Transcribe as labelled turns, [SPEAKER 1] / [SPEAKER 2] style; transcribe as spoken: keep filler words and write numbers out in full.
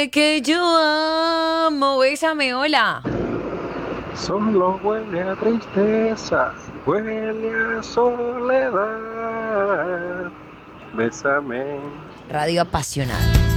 [SPEAKER 1] Que yo amo, bésame, hola.
[SPEAKER 2] Solo huele a tristeza, huele a soledad. Bésame.
[SPEAKER 1] Radio apasionada.